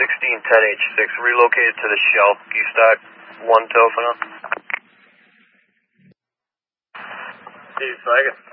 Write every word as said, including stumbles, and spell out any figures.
sixteen ten H six, relocated to the shelf. You stock one tow for now? Steve Sagan.